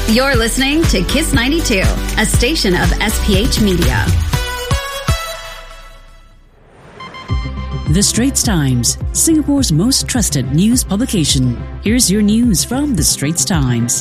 You're listening to Kiss 92, a station of SPH Media. The Straits Times, Singapore's most trusted news publication. Here's your news from The Straits Times.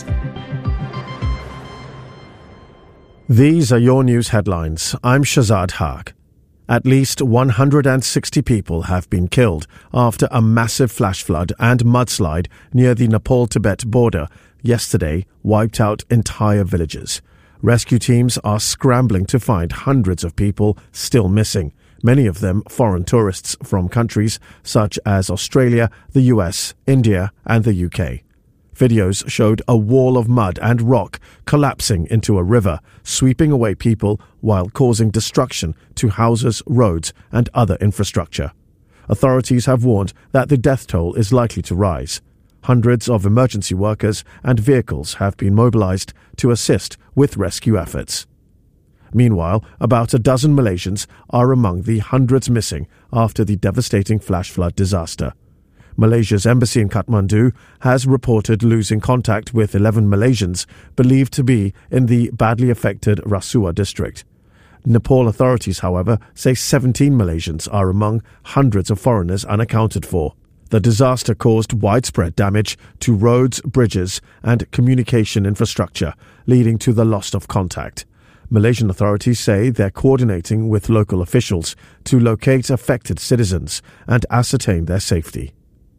These are your news headlines. I'm Shazad Haq. At least 160 people have been killed after a massive flash flood and mudslide near the Nepal-Tibet border yesterday wiped out entire villages. Rescue teams are scrambling to find hundreds of people still missing, many of them foreign tourists from countries such as Australia, the US, India and the UK. Videos showed a wall of mud and rock collapsing into a river, sweeping away people while causing destruction to houses, roads and other infrastructure. Authorities have warned that the death toll is likely to rise. Hundreds of emergency workers and vehicles have been mobilized to assist with rescue efforts. Meanwhile, about a dozen Malaysians are among the hundreds missing after the devastating flash flood disaster. Malaysia's embassy in Kathmandu has reported losing contact with 11 Malaysians believed to be in the badly affected Rasuwa district. Nepal authorities, however, say 17 Malaysians are among hundreds of foreigners unaccounted for. The disaster caused widespread damage to roads, bridges and communication infrastructure, leading to the loss of contact. Malaysian authorities say they're coordinating with local officials to locate affected citizens and ascertain their safety.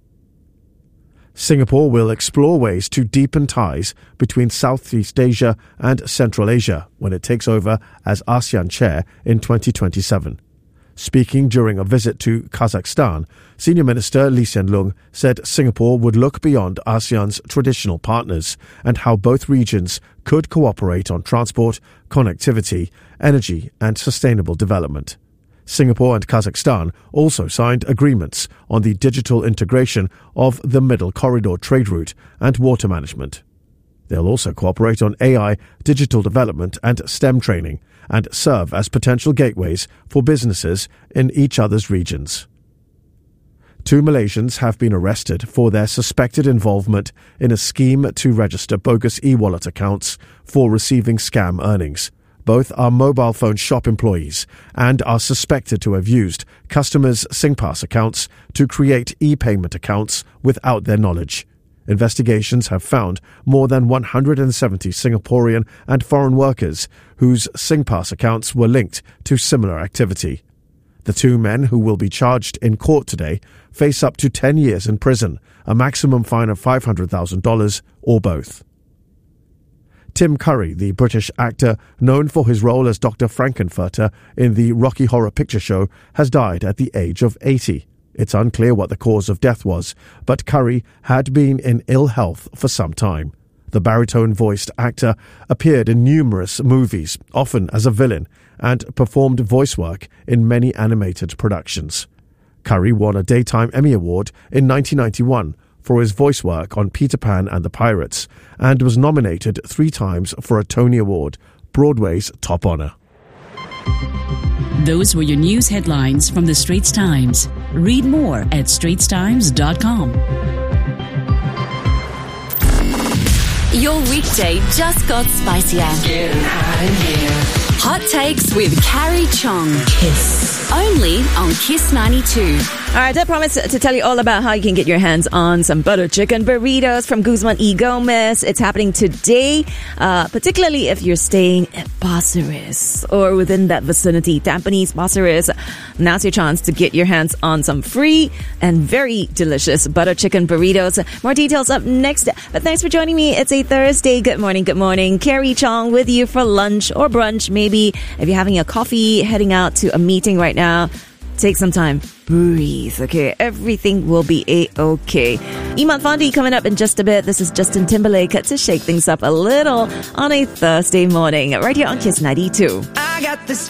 Singapore will explore ways to deepen ties between Southeast Asia and Central Asia when it takes over as ASEAN chair in 2027. Speaking during a visit to Kazakhstan, Senior Minister Lee Hsien Loong said Singapore would look beyond ASEAN's traditional partners and how both regions could cooperate on transport, connectivity, energy and sustainable development. Singapore and Kazakhstan also signed agreements on the digital integration of the Middle Corridor trade route and water management. They'll also cooperate on AI, digital development and STEM training and serve as potential gateways for businesses in each other's regions. 2 Malaysians have been arrested for their suspected involvement in a scheme to register bogus e-wallet accounts for receiving scam earnings. Both are mobile phone shop employees and are suspected to have used customers' SingPass accounts to create e-payment accounts without their knowledge. Investigations have found more than 170 Singaporean and foreign workers whose SingPass accounts were linked to similar activity. The 2 men who will be charged in court today face up to 10 years in prison, a maximum fine of $500,000 or both. Tim Curry, the British actor known for his role as Dr. Frankenfurter in the Rocky Horror Picture Show, has died at the age of 80. It's unclear what the cause of death was, but Curry had been in ill health for some time. The baritone-voiced actor appeared in numerous movies, often as a villain, and performed voice work in many animated productions. Curry won a Daytime Emmy Award in 1991 for his voice work on Peter Pan and the Pirates, and was nominated 3 times for a Tony Award, Broadway's top honor. Those were your news headlines from The Straits Times. Read more at straitstimes.com. Your weekday just got spicier. Getting hot in here. Hot Takes with Carrie Chong. Kiss. Only on Kiss 92. All right, I promised to tell you all about how you can get your hands on some butter chicken burritos from Guzman y Gomez. It's happening today, particularly if you're staying at Pasir Ris or within that vicinity, Tampines, Pasir Ris. Now's your chance to get your hands on some free and very delicious butter chicken burritos. More details up next. But thanks for joining me. It's a Thursday. Good morning, good morning. Carrie Chong with you for lunch or brunch. Maybe if you're having a coffee, heading out to a meeting right now, take some time. Breathe, okay? Everything will be A-okay. Iman Fandi coming up in just a bit. This is Justin Timberlake to shake things up a little on a Thursday morning right here on Kiss 92. I got this